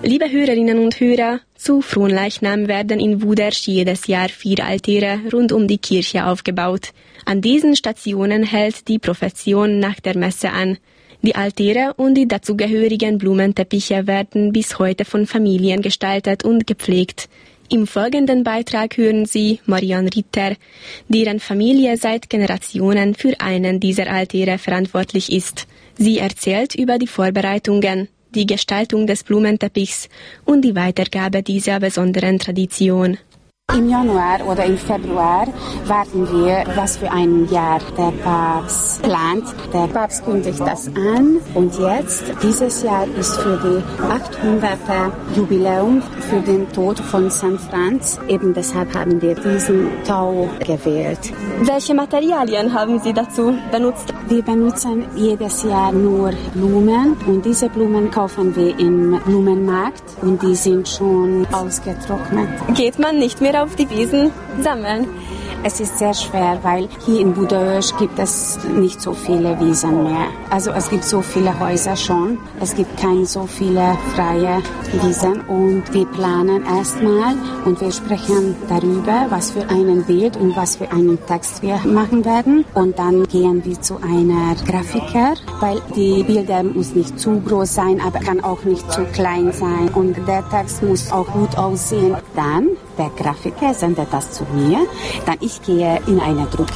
Liebe Hörerinnen und Hörer, zu Fronleichnam werden in Wudersch jedes Jahr 4 Altäre rund um die Kirche aufgebaut. An diesen Stationen hält die Prozession nach der Messe an. Die Altäre und die dazugehörigen Blumenteppiche werden bis heute von Familien gestaltet und gepflegt. Im folgenden Beitrag hören Sie Marianne Ritter, deren Familie seit Generationen für einen dieser Altäre verantwortlich ist. Sie erzählt über die Vorbereitungen, die Gestaltung des Blumenteppichs und die Weitergabe dieser besonderen Tradition. Im Januar oder im Februar warten wir, was für ein Jahr der Papst plant. Der Papst kündigt das an und jetzt, dieses Jahr ist für die 800. Jubiläum für den Tod von St. Franz. Eben deshalb haben wir diesen Tau gewählt. Welche Materialien haben Sie dazu benutzt? Wir benutzen jedes Jahr nur Blumen und diese Blumen kaufen wir im Blumenmarkt und die sind schon ausgetrocknet. Geht man nicht mehr auf die Wiesen sammeln? Es ist sehr schwer, weil hier in Budaörs gibt es nicht so viele Wiesen mehr. Also es gibt so viele Häuser schon. Es gibt keine so viele freie Wiesen und wir planen erstmal und wir sprechen darüber, was für ein Bild und was für einen Text wir machen werden. Und dann gehen wir zu einer Grafiker, weil die Bilder muss nicht zu groß sein, aber kann auch nicht zu klein sein und der Text muss auch gut aussehen. Dann der Grafiker sendet das zu mir, dann ich gehe in eine Druckerei